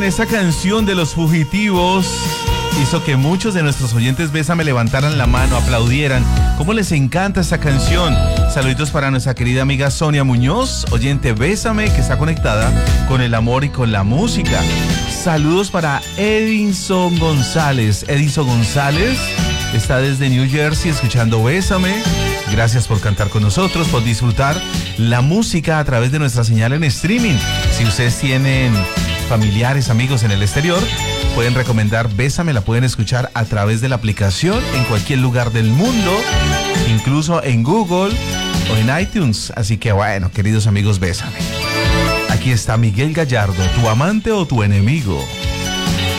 esta canción de Los Fugitivos hizo que muchos de nuestros oyentes Bésame levantaran la mano, aplaudieran. ¿Cómo les encanta esta canción? Saluditos para nuestra querida amiga Sonia Muñoz, oyente Bésame, que está conectada con el amor y con la música. Saludos para Edinson González. Edinson González está desde New Jersey escuchando Bésame. Gracias por cantar con nosotros, por disfrutar la música a través de nuestra señal en streaming. Si ustedes tienen familiares, amigos en el exterior, pueden recomendar Bésame, la pueden escuchar a través de la aplicación en cualquier lugar del mundo, incluso en Google o en iTunes. Así que bueno, queridos amigos, Bésame. Aquí está Miguel Gallardo, tu amante o tu enemigo.